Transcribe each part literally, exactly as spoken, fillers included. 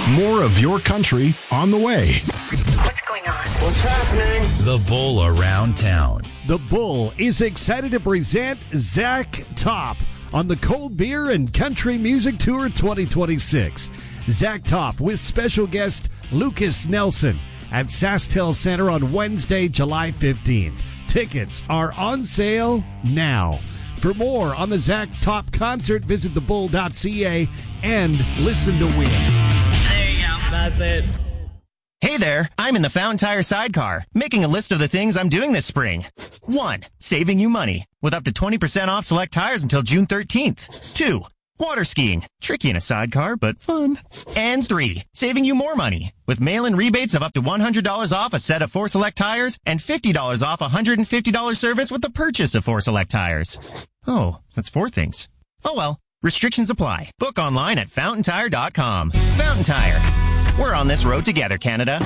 More of your country on the way. What's going on? What's happening? The Bull Around Town. The Bull is excited to present Zach Top on the Cold Beer and Country Music Tour twenty twenty-six. Zach Top with special guest Lucas Nelson at SaskTel Center on Wednesday, July fifteenth. Tickets are on sale now. For more on the Zach Top concert, visit the bull dot c a and listen to win. There you go. That's it. Hey there, I'm in the Fountain Tire sidecar, making a list of the things I'm doing this spring. One, saving you money, with up to twenty percent off select tires until June thirteenth. Two, water skiing, tricky in a sidecar, but fun. And three, saving you more money, with mail-in rebates of up to one hundred dollars off a set of four select tires and fifty dollars off a one hundred fifty dollars service with the purchase of four select tires. Oh, that's four things. Oh well, restrictions apply. Book online at fountain tire dot com. Fountain Tire. We're on this road together, Canada.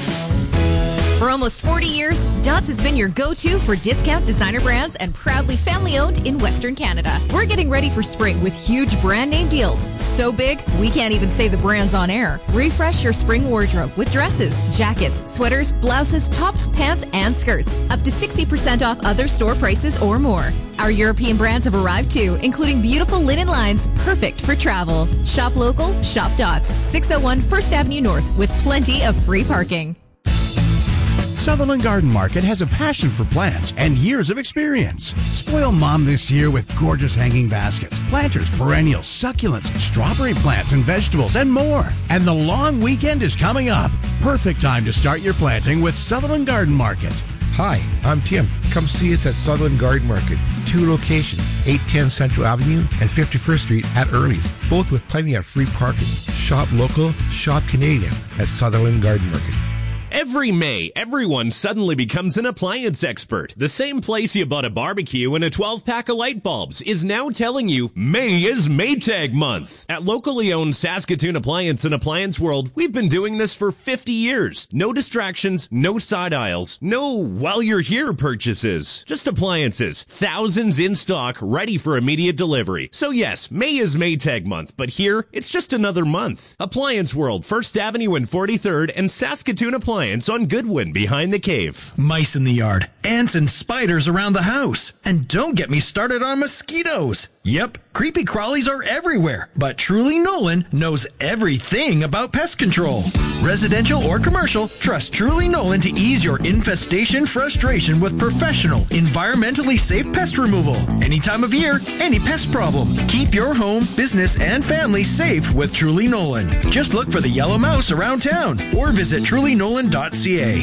For almost forty years, Dots has been your go-to for discount designer brands and proudly family-owned in Western Canada. We're getting ready for spring with huge brand name deals. So big, we can't even say the brands on air. Refresh your spring wardrobe with dresses, jackets, sweaters, blouses, tops, pants, and skirts. Up to sixty percent off other store prices or more. Our European brands have arrived too, including beautiful linen lines perfect for travel. Shop local, shop Dots, six oh one First Avenue North with plenty of free parking. Sutherland Garden Market has a passion for plants and years of experience. Spoil Mom this year with gorgeous hanging baskets, planters, perennials, succulents, strawberry plants and vegetables, and more. And the long weekend is coming up. Perfect time to start your planting with Sutherland Garden Market. Hi, I'm Tim. Come see us at Sutherland Garden Market. Two locations, eight ten Central Avenue and fifty-first Street at Early's, both with plenty of free parking. Shop local, shop Canadian at Sutherland Garden Market. Every May, everyone suddenly becomes an appliance expert. The same place you bought a barbecue and a twelve-pack of light bulbs is now telling you May is Maytag month. At locally owned Saskatoon Appliance and Appliance World, we've been doing this for fifty years. No distractions, no side aisles, no while you're here purchases. Just appliances, thousands in stock, ready for immediate delivery. So yes, May is Maytag month, but here, it's just another month. Appliance World, First Avenue and forty-third, and Saskatoon Appliance on Goodwin behind the cave. Mice in the yard, ants and spiders around the house. And don't get me started on mosquitoes. Yep, creepy crawlies are everywhere, but Truly Nolan knows everything about pest control. Residential or commercial, trust Truly Nolan to ease your infestation frustration with professional, environmentally safe pest removal. Any time of year, any pest problem. Keep your home, business, and family safe with Truly Nolan. Just look for the yellow mouse around town or visit truly nolan dot c a.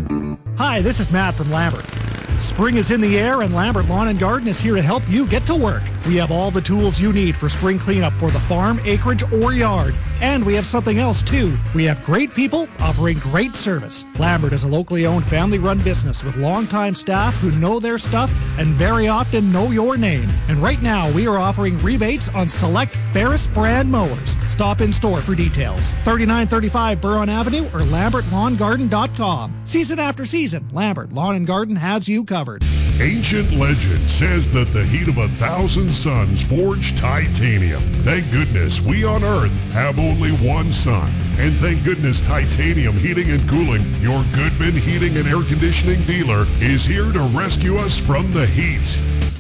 Hi, this is Matt from Lambert. Spring is in the air and Lambert Lawn and Garden is here to help you get to work. We have all the tools you need for spring cleanup for the farm, acreage, or yard. And we have something else too. We have great people offering great service. Lambert is a locally owned family-run business with longtime staff who know their stuff and very often know your name. And right now we are offering rebates on select Ferris brand mowers. Stop in store for details. thirty-nine thirty-five Buron Avenue or lambert lawn garden dot com. Season after season, Lambert Lawn and Garden has you covered. Ancient legend says that the heat of a thousand suns forged titanium. Thank goodness we on Earth have only one sun. And thank goodness Titanium Heating and Cooling, your Goodman Heating and Air Conditioning dealer, is here to rescue us from the heat.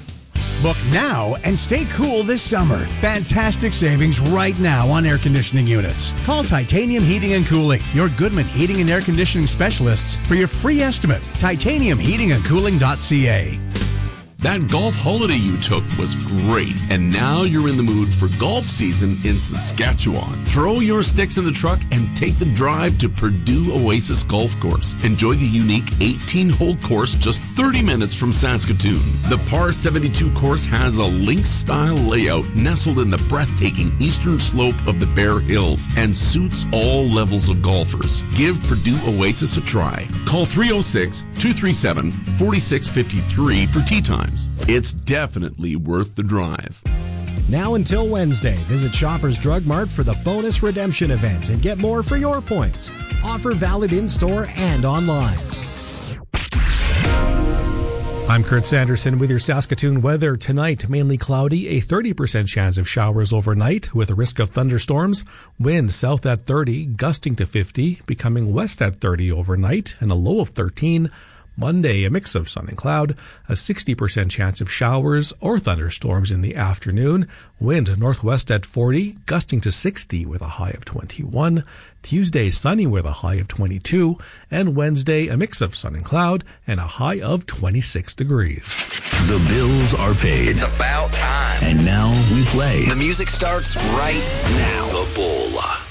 Book now and stay cool this summer. Fantastic savings right now on air conditioning units. Call Titanium Heating and Cooling, your Goodman Heating and Air Conditioning specialists, for your free estimate. titanium heating and cooling dot c a. That golf holiday you took was great, and now you're in the mood for golf season in Saskatchewan. Throw your sticks in the truck and take the drive to Purdue Oasis Golf Course. Enjoy the unique eighteen-hole course just thirty minutes from Saskatoon. The par seventy-two course has a links-style layout nestled in the breathtaking eastern slope of the Bear Hills and suits all levels of golfers. Give Purdue Oasis a try. Call three oh six, two three seven, four six five three for tee time. It's definitely worth the drive. Now until Wednesday, visit Shoppers Drug Mart for the bonus redemption event and get more for your points. Offer valid in-store and online. I'm Kurt Sanderson with your Saskatoon weather. Tonight, mainly cloudy, a thirty percent chance of showers overnight with a risk of thunderstorms. Wind south at thirty, gusting to fifty, becoming west at thirty overnight, and a low of thirteen. Monday, a mix of sun and cloud, a sixty percent chance of showers or thunderstorms in the afternoon. Wind northwest at forty, gusting to sixty with a high of twenty-one. Tuesday, sunny with a high of twenty-two. And Wednesday, a mix of sun and cloud and a high of twenty-six degrees. The bills are paid. It's about time. And now we play. The music starts right now. The Bowl.